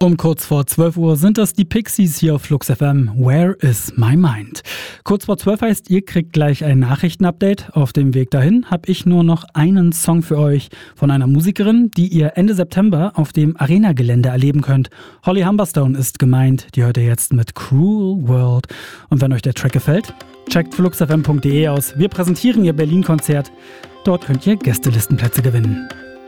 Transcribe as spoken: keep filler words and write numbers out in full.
Um kurz vor zwölf Uhr sind das die Pixies hier auf Flux F M. Where is my mind? Kurz vor zwölf heißt, ihr kriegt gleich ein Nachrichtenupdate. Auf dem Weg dahin habe ich nur noch einen Song für euch von einer Musikerin, die ihr Ende September auf dem Arena-Gelände erleben könnt. Holly Humberstone ist gemeint, die hört ihr jetzt mit Cruel World. Und wenn euch der Track gefällt, checkt flux f m punkt d e aus. Wir präsentieren ihr Berlin-Konzert. Dort könnt ihr Gästelistenplätze gewinnen.